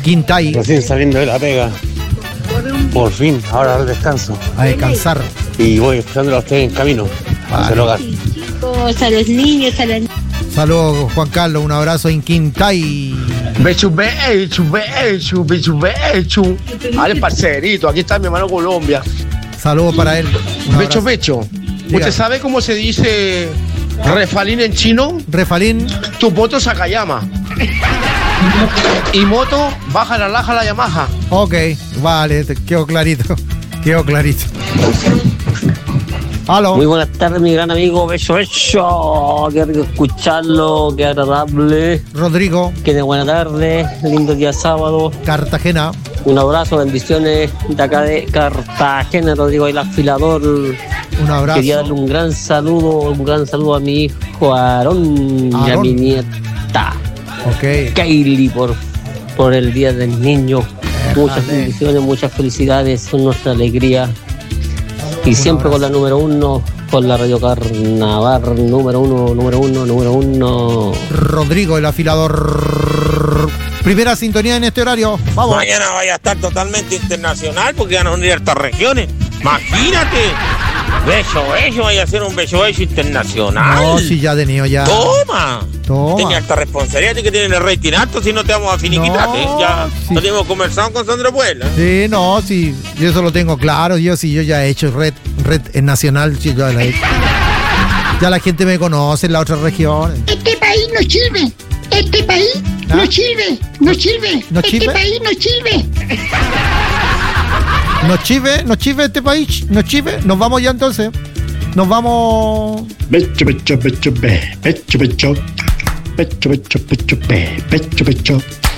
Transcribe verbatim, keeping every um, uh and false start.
Quintay. Recién saliendo de la pega. Por fin, ahora al descanso. A descansar. Y voy escuchándolo a ustedes en camino. Vale. Hacia el hogar. Chicos, a los niños, a las... Saludos, Juan Carlos. Un abrazo en Quintay. Bechu, bechu, bechu, bechu, bechu. Vale, parcerito, aquí está mi hermano Colombia. Saludos para él. Becho, becho. ¿Usted sabe cómo se dice refalín en chino? Refalín. Tu poto Sakayama. Y moto, baja la laja la Yamaha. Ok, vale, te quedó clarito. Quedó clarito. Aló. Muy buenas tardes, mi gran amigo. Beso, beso. Qué rico escucharlo, qué agradable. Rodrigo. Que de buena tarde, lindo día sábado. Cartagena. Un abrazo, bendiciones de acá de Cartagena, Rodrigo, el afilador. Un abrazo. Quería darle un gran saludo, un gran saludo a mi hijo Aarón, Aarón. Y a mi nieta. Ok. Kaylee, por, por el Día del Niño. Muchas bendiciones, muchas felicidades, son nuestra alegría. Y siempre con la número uno, con la Radio Carnaval, número uno, número uno, número uno. Rodrigo, el afilador. Primera sintonía en este horario. Vamos. Mañana vaya a estar totalmente internacional porque van a unir estas regiones. Imagínate. Beso, beso, vaya a ser un beso, beso internacional. No, si ya de niño ya. Toma. Toma. Tenía esta responsabilidad de que tienen el rating alto, si no te vamos a finiquitar, no, ¿eh? Ya sí. Lo tenemos conversado con Sandra Puebla. Sí, no, sí, yo eso lo tengo claro. Yo sí, yo ya he hecho red, red en nacional, sí, yo la he hecho. Ya la gente me conoce en las otras regiones. Este país no sirve. Este país ¿Ah? no sirve. No sirve. ¿No este sirve? país no sirve. ¿No chive? ¿No chive este país? ¿No chive? Nos vamos ya entonces. Nos vamos. Becho, becho, becho, be. Becho, becho. Becho, becho, becho, be. Becho, becho.